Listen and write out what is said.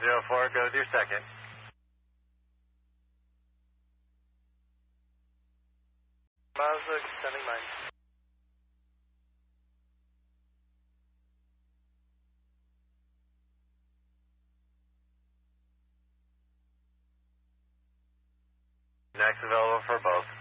104, go with your second. Mazda, sending mine. Next available for both.